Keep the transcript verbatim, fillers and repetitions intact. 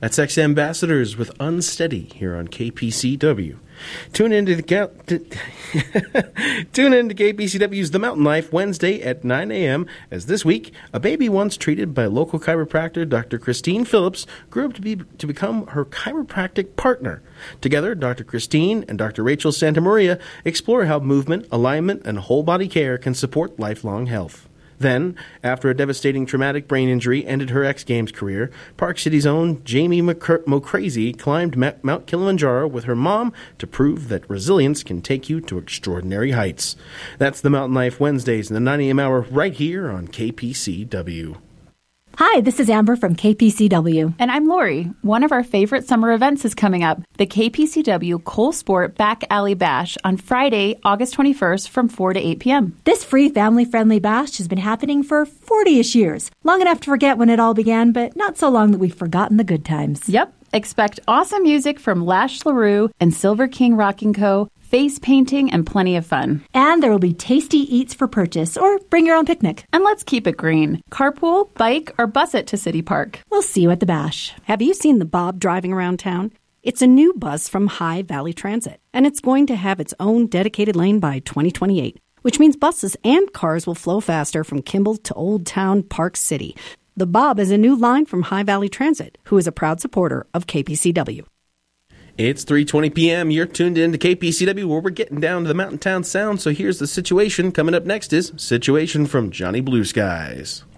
That's X Ambassadors with Unsteady here on K P C W. Tune in to the Tune in to K P C W's The Mountain Life Wednesday at nine a.m. as this week, a baby once treated by local chiropractor Doctor Christine Phillips grew up to be to become her chiropractic partner. Together, Doctor Christine and Doctor Rachel Santamaria explore how movement, alignment, and whole body care can support lifelong health. Then, after a devastating traumatic brain injury ended her X Games career, Park City's own Jamie Mocrazy climbed Mount Kilimanjaro with her mom to prove that resilience can take you to extraordinary heights. That's the Mountain Life Wednesdays in the nine a.m. hour right here on K P C W. Hi, this is Amber from K P C W. And I'm Lori. One of our favorite summer events is coming up, the K P C W Cole Sport Back Alley Bash on Friday, August twenty-first from four to eight p.m. This free family-friendly bash has been happening for forty-ish years. Long enough to forget when it all began, but not so long that we've forgotten the good times. Yep. Expect awesome music from Lash LaRue and Silver King Rocking Co., face painting, and plenty of fun. And there will be tasty eats for purchase, or bring your own picnic. And let's keep it green. Carpool, bike, or bus it to City Park. We'll see you at the bash. Have you seen the Bob driving around town? It's a new bus from High Valley Transit, and it's going to have its own dedicated lane by twenty twenty-eight, which means buses and cars will flow faster from Kimball to Old Town Park City. The Bob is a new line from High Valley Transit, who is a proud supporter of K P C W. It's three twenty p.m. You're tuned in to K P C W, where we're getting down to the Mountain Town sound. So here's the situation. Coming up next is Situation from Johnny Blue Skies.